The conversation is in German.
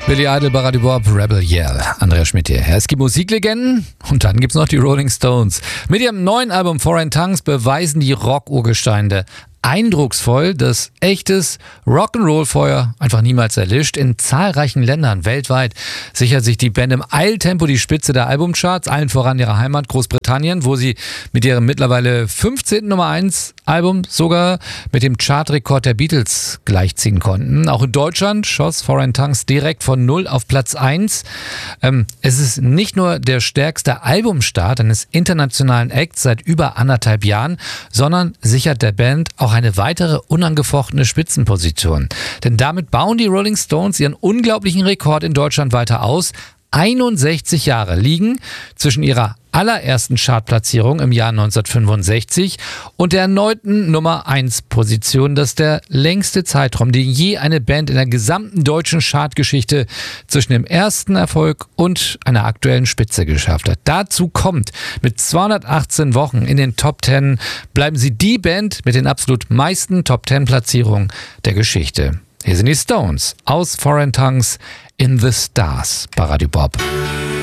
Billy Idol, bei Radio Bob, Rebel Yell. Andrea Schmidt hier. Es gibt Musiklegenden und dann gibt's noch die Rolling Stones. Mit ihrem neuen Album Foreign Tongues beweisen die Rock-Urgesteine eindrucksvoll, dass echtes Rock'n'Roll-Feuer einfach niemals erlischt. In zahlreichen Ländern weltweit sichert sich die Band im Eiltempo die Spitze der Albumcharts, allen voran ihrer Heimat Großbritannien, wo sie mit ihrem mittlerweile 15. Nummer 1 Album sogar mit dem Chartrekord der Beatles gleichziehen konnten. Auch in Deutschland schoss Foreign Tongues direkt von 0 auf Platz 1. Es ist nicht nur der stärkste Albumstart eines internationalen Acts seit über 1,5 Jahren, sondern sichert der Band auch eine weitere unangefochtene Spitzenposition. Denn damit bauen die Rolling Stones ihren unglaublichen Rekord in Deutschland weiter aus. 61 Jahre liegen zwischen ihrer allerersten Chartplatzierung im Jahr 1965 und der erneuten Nummer 1 Position. Das ist der längste Zeitraum, den je eine Band in der gesamten deutschen Chartgeschichte zwischen dem ersten Erfolg und einer aktuellen Spitze geschafft hat. Dazu kommt, mit 218 Wochen in den Top 10 bleiben sie die Band mit den absolut meisten Top 10 Platzierungen der Geschichte. Hier sind die Stones aus Foreign Tongues in the Stars bei Radio Bob.